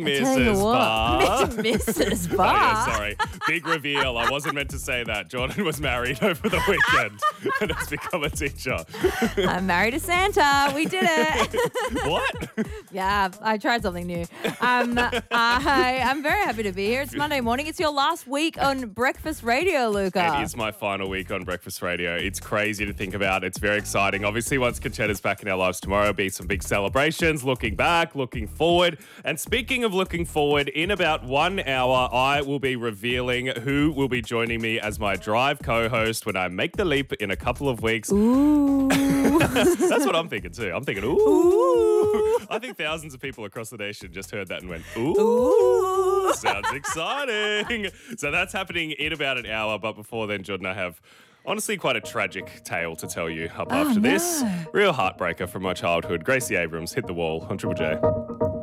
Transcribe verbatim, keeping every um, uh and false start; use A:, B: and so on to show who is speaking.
A: Tell you
B: Missus
A: what,
B: Barr.
A: Missus
B: Oh,
A: Barr.
B: yeah, sorry. Big reveal. I wasn't meant to say that. Jordan was married over the weekend and has become a teacher.
A: I'm married to Santa. We did it.
B: What?
A: Yeah, I tried something new. Um, I, I'm very happy to be here. It's Monday morning. It's your last week on Breakfast Radio, Luca.
B: It is my final week on Breakfast Radio. It's crazy to think about. It's very exciting. Obviously, once Conchetta's back in our lives tomorrow, there'll be some big celebrations, looking back, looking forward. And speaking of looking forward, in about one hour, I will be revealing who will be joining me as my drive co-host when I make the leap in a couple of weeks.
A: Ooh.
B: That's what I'm thinking too. I'm thinking, ooh. ooh. I think thousands of people across the nation just heard that and went, ooh.
A: Ooh.
B: Sounds exciting. So that's happening in about an hour. But before then, Jordan, I have honestly quite a tragic tale to tell you up
A: Oh,
B: after
A: no.
B: this. Real heartbreaker from my childhood. Gracie Abrams hit the wall on Triple J.